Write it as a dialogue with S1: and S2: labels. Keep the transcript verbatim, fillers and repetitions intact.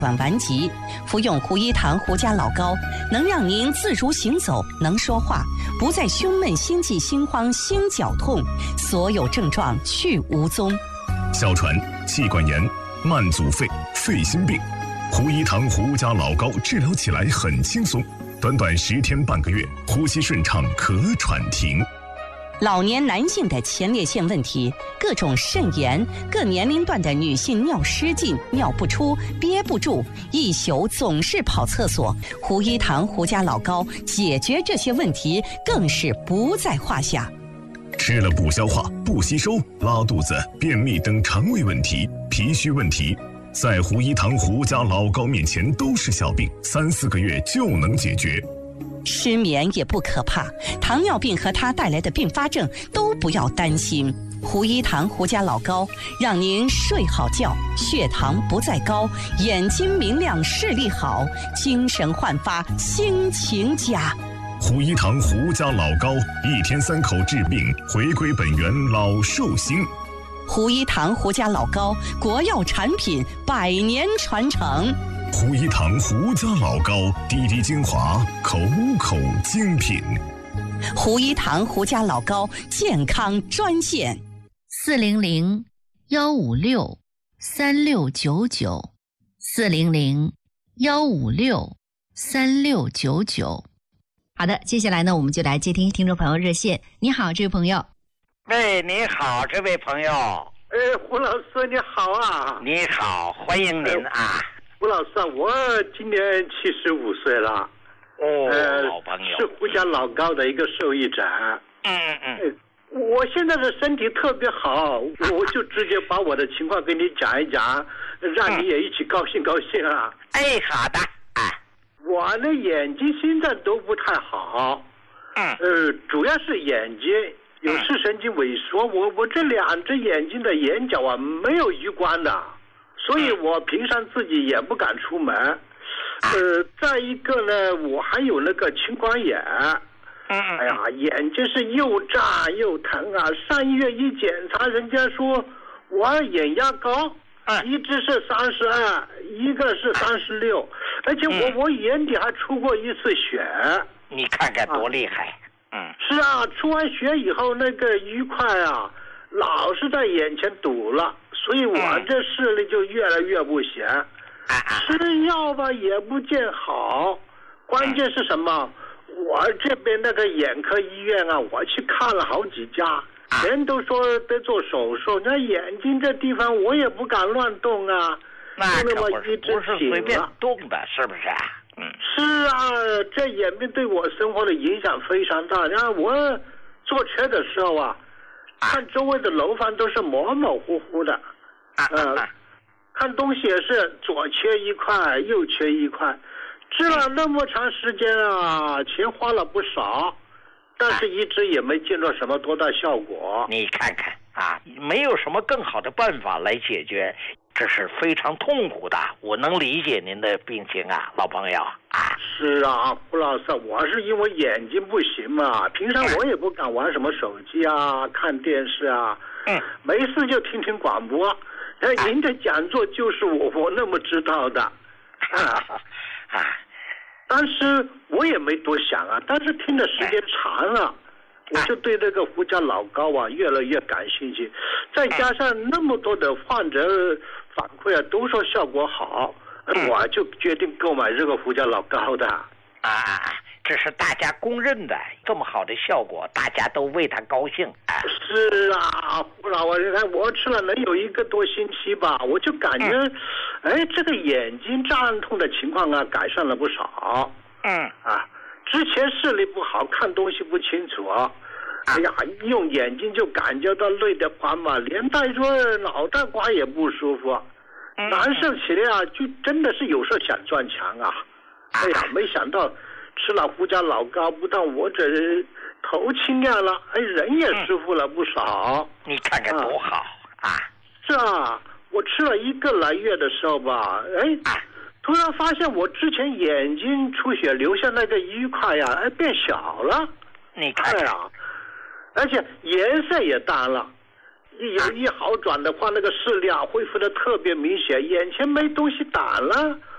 S1: 短顽疾，服用胡一堂胡家老膏，能让您自如行走，能说话，不再胸闷、心悸、心慌、心绞痛，所有症状去无踪。
S2: 哮喘、气管炎、慢阻肺、肺心病，胡一堂胡家老膏治疗起来很轻松，短短十天半个月，呼吸顺畅，咳喘停。
S1: 老年男性的前列腺问题，各种肾炎，各年龄段的女性尿失禁、尿不出、憋不住，一宿总是跑厕所。胡一堂胡家老膏解决这些问题更是不在话下。
S2: 吃了不消化、不吸收、拉肚子、便秘等肠胃问题、脾虚问题，在胡一堂胡家老膏面前都是小病，三四个月就能解决。
S1: 失眠也不可怕，糖尿病和它带来的并发症都不要担心。胡一堂胡家老膏让您睡好觉，血糖不再高，眼睛明亮，视力好，精神焕发，心情佳。
S2: 胡一堂胡家老膏，一天三口治病，回归本源，老寿星。
S1: 胡一堂胡家老膏，国药产品，百年传承。
S2: 胡一堂胡家老膏，滴滴精华，口口精品。
S1: 胡一堂胡家老膏健康专线：
S3: 四零零幺五六三六九九，四零零幺五六三六九九。好的，接下来呢，我们就来接听听众朋友热线。你好，这位朋友。
S4: 喂，你好，这位朋友。
S5: 哎，胡老师你好啊！
S4: 你好，欢迎您啊！
S5: 胡老师，我今年七十五岁了。
S4: 哦，
S5: 呃、
S4: 老朋友，
S5: 是胡家老膏的一个受益者。
S4: 嗯嗯嗯。
S5: 我现在的身体特别好，我就直接把我的情况跟你讲一讲，让你也一起高兴高兴啊。
S4: 哎，好的。哎，
S5: 我的眼睛现在都不太好。
S4: 嗯。
S5: 呃，主要是眼睛有视神经萎缩，我我这两只眼睛的眼角啊没有余光的。所以我平常自己也不敢出门，呃，再一个呢，我还有那个青光眼，哎呀，眼睛是又炸又疼啊！上医院一检查，人家说我眼压高，一只是三十二，一个是三十六，而且我我眼底还出过一次血。
S4: 你看看多厉害！嗯，
S5: 是啊，出完血以后那个淤块啊，老是在眼前堵了。所以我这视力就越来越不行，吃药吧也不见好，关键是什么？我这边那个眼科医院啊，我去看了好几家，人都说得做手术，那眼睛这地方我也不敢乱动啊，
S4: 那
S5: 可不是
S4: 不是随便动的，是不是啊？嗯，
S5: 是啊，这眼病对我生活的影响非常大。然后我坐车的时候啊。看周围的楼房都是模模糊糊的，呃，看东西也是左缺一块，右缺一块，治了那么长时间啊，钱花了不少，但是一直也没见到什么多大效果。
S4: 你看看啊，没有什么更好的办法来解决，这是非常痛苦的。我能理解您的病情啊，老朋友啊。
S5: 是啊，胡老师，我是因为眼睛不行嘛，平常我也不敢玩什么手机啊、看电视啊，
S4: 嗯，
S5: 没事就听听广播。哎，您的讲座就是我我那么知道的，啊啊，当时我也没多想啊，但是听的时间长了。我就对这个胡家老膏啊越来越感兴趣，再加上那么多的患者反馈啊都说效果好，我就决定购买这个胡家老膏的。
S4: 啊，这是大家公认的，这么好的效果，大家都为他高兴。啊、
S5: 是啊，胡老我你看我吃了能有一个多星期吧，我就感觉，嗯、哎，这个眼睛胀痛的情况啊改善了不少。
S4: 嗯
S5: 啊。之前视力不好，看东西不清楚啊！哎呀，一用眼睛就感觉到累得慌嘛，连带说脑袋瓜也不舒服，难受起来啊，就真的是有时候想撞墙啊！哎呀，没想到吃了胡家老膏，不但我这头清亮了，哎，人也舒服了不少。
S4: 你看看多好啊！
S5: 是啊，我吃了一个来月的时候吧，哎。突然发现我之前眼睛出血留下那个淤块呀，哎，变小了。
S4: 你看
S5: 呀、啊，而且颜色也淡了。一有一好转的话，那个视力啊恢复的特别明显，眼前没东西挡了。